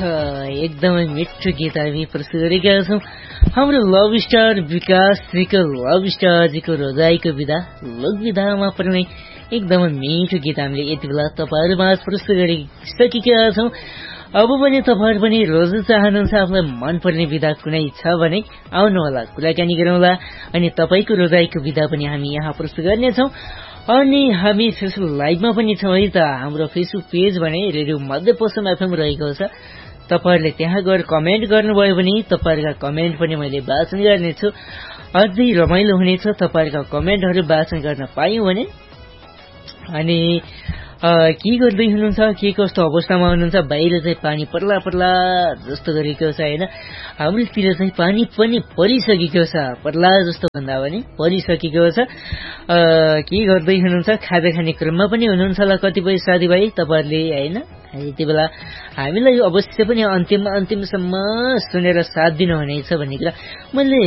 एकदमै मिठो गीत हामी प्रस्तुत गरेका छौँ। हाम्रो लभ स्टार विकासजीको लभ स्टारजीको रोजाइको विधा लोक विधामा पर्ने एकदमै मिठो गीत हामीले यति बेला तपाईँहरूमा प्रस्तुत गरिसकेका छौँ। अब पनि तपाईँहरू पनि रोज्न चाहनुहुन्छ आफूलाई मनपर्ने विधा कुनै छ भने आउनुहोला, कुराकानी गरौँला अनि तपाईँको रोजाइको विधा पनि हामी यहाँ प्रस्तुत गर्नेछौँ। अनि हामी फेसबुक लाइभमा पनि छौँ है त। हाम्रो फेसबुक पेज भने रेडियो मध्यपश्चिम एफएम रहेको छ। तपाईँहरूले त्यहाँ गएर कमेन्ट गर्नुभयो भने तपाईँहरूका कमेन्ट पनि मैले वाचन गर्नेछु। अझै रमाइलो हुनेछ तपाईँहरूका कमेन्टहरू वाचन गर्न पायौँ भने। अनि के गर्दै हुनुहुन्छ, के कस्तो अवस्थामा हुनुहुन्छ? बाहिर चाहिँ पानी पर्ला पर्ला जस्तो गरेको छ होइन। हाम्रोतिर चाहिँ पानी पनि परिसकेको छ, पर्ला जस्तो भन्दा पनि परिसकेको छ। के गर्दै हुनुहुन्छ? खाजा खाने क्रममा पनि हुनुहुन्छ होला कतिपय साथीभाइ तपाईँहरूले होइन। यति बेला हामीलाई अवश्य पनि अन्तिमसम्म सुनेर साथ दिनुहुनेछ भन्ने कुरा मैले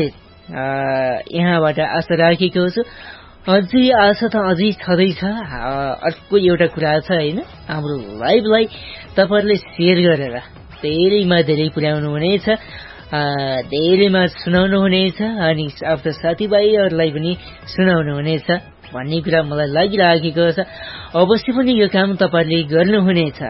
यहाँबाट आशा राखेको छु। अझै आशा त अझै छँदैछ। अर्को एउटा कुरा छ होइन, हाम्रो लाइभलाई तपाईँहरूले सेयर गरेर धेरैमा धेरै पुर्याउनु हुनेछ, धेरैमा सुनाउनु हुनेछ अनि आफ्नो साथीभाइहरूलाई पनि सुनाउनु हुनेछ भन्ने कुरा मलाई लागिराखेको छ। अवश्य पनि यो काम तपाईँहरूले गर्नुहुनेछ,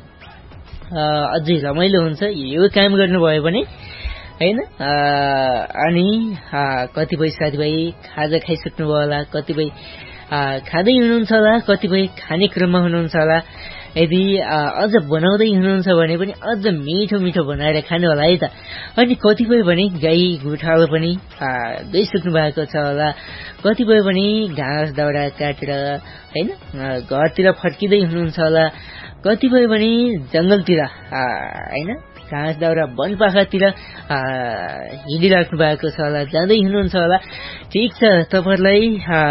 अझै रमाइलो हुन्छ यो काम गर्नुभयो भने होइन। अनि कतिपय साथीभाइ खाजा खाइसक्नुभयो होला, कतिपय खाँदै हुनुहुन्छ होला, कतिपय खाने क्रममा हुनुहुन्छ होला। यदि अझ बनाउँदै हुनुहुन्छ भने पनि अझ मिठो मिठो बनाएर खानु होला है त। अनि कतिपय भने गाई गोठालो पनि गइसक्नु भएको छ होला, कतिपय पनि घाँस दाउरा काटेर होइन घरतिर फर्किँदै हुनुहुन्छ होला, कतिपय पनि जङ्गलतिर होइन घाँस दाउरा वनपाखातिर हिँडिराख्नु भएको छ होला, जाँदै हुनुहुन्छ होला। ठिक छ, तपाईँहरूलाई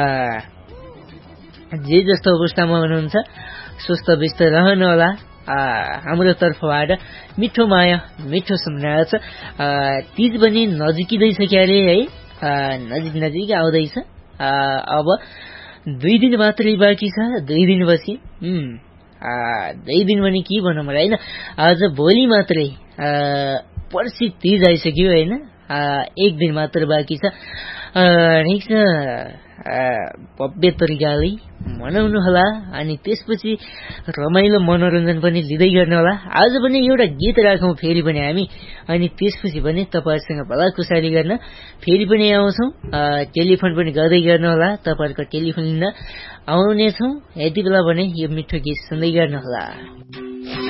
जे जस्तो अवस्थामा हुनुहुन्छ स्वस्थ व्यस्त रहनु होला। हाम्रो तर्फबाट मिठो माया मिठो सम्झना छ। तीज पनि नजिकिँदैछ क्यारे है, नजिक आउँदैछ। अब 2 दिन मात्रै बाँकी छ, 2 दिनपछि 2 दिन भने के भनौँ र होइन। आज भोलि मात्रै पर्सि तीज आइसक्यो होइन, 1 दिन मात्र बाँकी छ। ठिक छ, भव्य तरिकाले मनाउनु होला अनि त्यसपछि रमाइलो मनोरञ्जन पनि लिँदै गर्नु होला। आज पनि एउटा गीत राखौँ फेरि पनि हामी, अनि त्यसपछि पनि तपाईँहरूसँग भलाकुसारी गर्न फेरि पनि आउँछौँ। टेलिफोन पनि गर्दै गर्नु होला, तपाईँहरूको टेलिफोन लिन आउनेछौँ। यति बेला भने यो मिठो गीत सुन्दै गर्नु होला।